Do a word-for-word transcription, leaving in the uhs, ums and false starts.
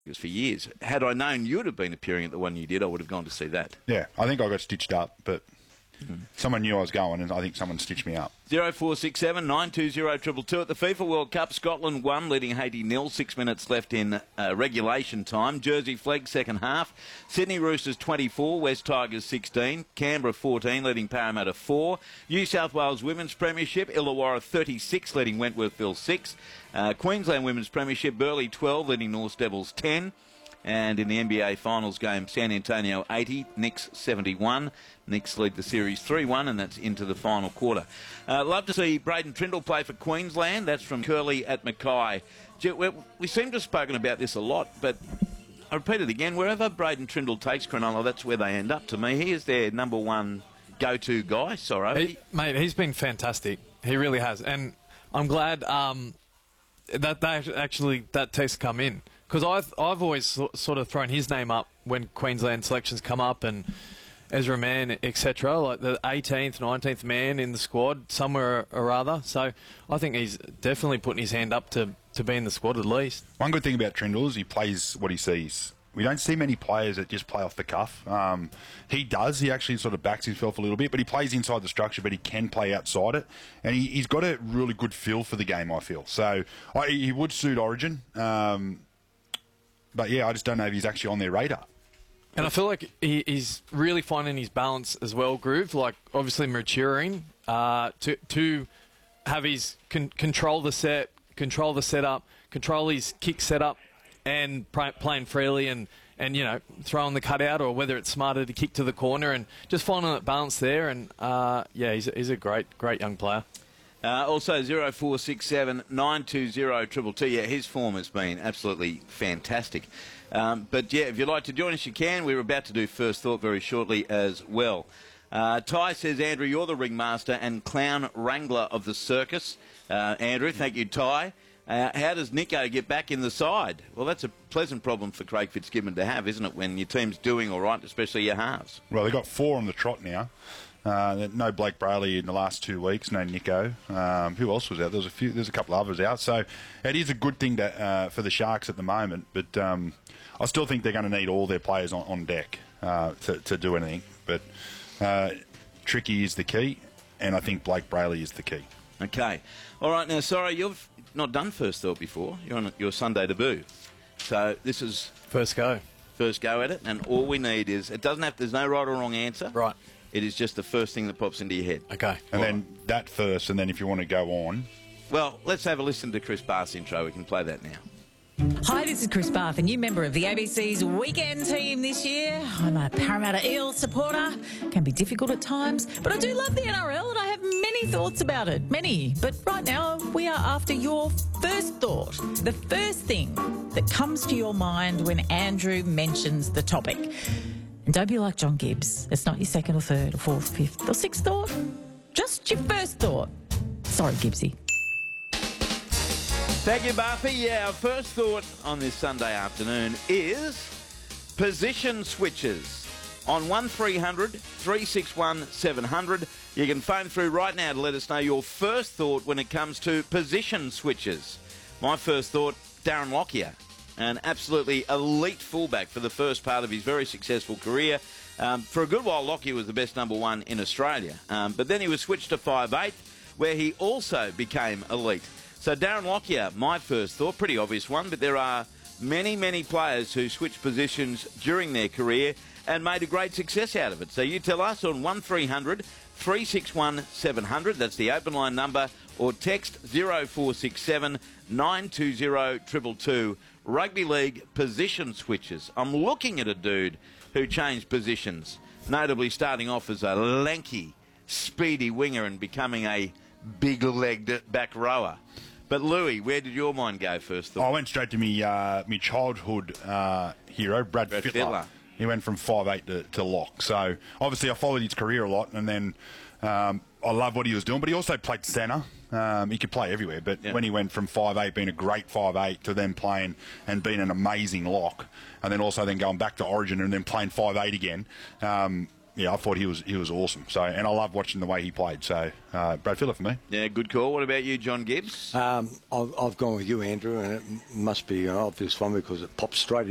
for years. Had I known you'd have been appearing at the one you did, I would have gone to see that. Yeah, I think I got stitched up, but mm. someone knew I was going, and I think someone stitched me up. zero four six seven nine two zero two two two at the FIFA World Cup. Scotland won, leading Haiti nil. Six minutes left in uh, regulation time. Jersey flag second half. Sydney Roosters twenty-four, West Tigers sixteen, Canberra fourteen, leading Parramatta four. New South Wales Women's Premiership, Illawarra thirty-six, leading Wentworthville six. Uh, Queensland Women's Premiership, Burleigh twelve, leading North Devils ten. And in the N B A Finals game, San Antonio eighty, Knicks seventy-one. Knicks lead the series three one, and that's into the final quarter. Uh, love to see Braden Trindle play for Queensland. That's from Curly at Mackay. We seem to have spoken about this a lot, but I repeat it again. Wherever Braden Trindle takes Cronulla, that's where they end up to me. He is their number one go-to guy, Sorrow. He, mate, he's been fantastic. He really has. And I'm glad um, that they actually that text come in. Because I've, I've always sort of thrown his name up when Queensland selections come up, and Ezra Mann, et cetera, like the eighteenth, nineteenth man in the squad, somewhere or other. So I think he's definitely putting his hand up to, to be in the squad at least. One good thing about Trindle is he plays what he sees. We don't see many players that just play off the cuff. Um, he does. He actually sort of backs himself a little bit, but he plays inside the structure, but he can play outside it. And he, he's got a really good feel for the game, I feel. So I, he would suit Origin. Um, But, yeah, I just don't know if he's actually on their radar. And I feel like he, he's really finding his balance as well, Groove. Like, obviously maturing uh, to to have his con control the set, control the setup, control his kick setup, and playing freely and, and, you know, throwing the cutout, or whether it's smarter to kick to the corner, and just finding that balance there. And, uh, yeah, he's, he's a great, great young player. Uh, also, zero four six seven nine two zero two two two. Yeah, his form has been absolutely fantastic. Um, but, yeah, if you'd like to join us, you can. We're about to do First Thought very shortly as well. Uh, Ty says, Andrew, you're the ringmaster and clown wrangler of the circus. Uh, Andrew, thank you, Ty. Uh, how does Nico get back in the side? Well, that's a pleasant problem for Craig Fitzgibbon to have, isn't it, when your team's doing all right, especially your halves? Well, they've got four on the trot now. Uh, no Blake Brayley in the last two weeks. No Nico. Um, who else was out? There was a few. There's a couple of others out. So it is a good thing to, uh, for the Sharks at the moment. But um, I still think they're going to need all their players on, on deck uh, to, to do anything. But uh, Tricky is the key, and I think Blake Brayley is the key. Okay. All right. Now, sorry, you've not done First Thought before. You're on your Sunday debut. So this is first go. First go at it, and all we need is it doesn't have. There's no right or wrong answer. Right. It is just the first thing that pops into your head. Okay. And then that first, and then if you want to go on. Well, let's have a listen to Chris Bath's intro. We can play that now. Hi, this is Chris Bath, a new member of the A B C's weekend team this year. I'm a Parramatta Eels supporter. Can be difficult at times, but I do love the N R L and I have many thoughts about it. Many. But right now, we are after your first thought. The first thing that comes to your mind when Andrew mentions the topic. And don't be like John Gibbs. It's not your second or third or fourth, fifth or sixth thought. Just your first thought. Sorry, Gibbsy. Thank you, Buffy. Yeah, our first thought on this Sunday afternoon is position switches. On one three hundred three six one seven hundred, you can phone through right now to let us know your first thought when it comes to position switches. My first thought, Darren Lockyer. An absolutely elite fullback for the first part of his very successful career. Um, for a good while, Lockyer was the best number one in Australia. Um, but then he was switched to five eight, where he also became elite. So Darren Lockyer, my first thought, pretty obvious one, but there are many, many players who switched positions during their career and made a great success out of it. So you tell us on one three hundred three six one seven hundred, that's the open line number, or text zero four six seven nine two zero two two two. Rugby league position switches. I'm looking at a dude who changed positions, notably starting off as a lanky, speedy winger and becoming a big-legged back rower. But Louis, where did your mind go first? I went straight to me, uh, me childhood uh, hero, Brad, Brad Fittler. Fittler. He went from five eight to, to lock. So obviously I followed his career a lot, and then um, I love what he was doing. But he also played centre. Um, he could play everywhere, but yeah. When he went from five eight, being a great five eight, to then playing and being an amazing lock, and then also then going back to Origin and then playing five eight again, um, yeah, I thought he was he was awesome. So, and I love watching the way he played. So, uh, Brad Fittler for me. Yeah, good call. What about you, John Gibbs? Um, I've, I've gone with you, Andrew, and it must be an obvious one because it pops straight